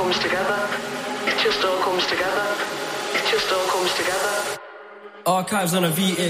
comes together. It just all comes together. It just all comes together. Archives on a VH.